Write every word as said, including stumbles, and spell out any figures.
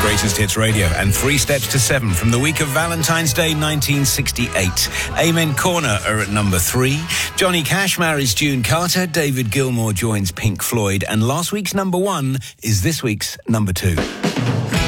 Greatest Hits Radio and Three Steps to Seven from the week of Valentine's Day nineteen sixty-eight. Amen Corner are at number three. Johnny Cash marries June Carter. David Gilmour joins Pink Floyd. And last week's number one is this week's number two.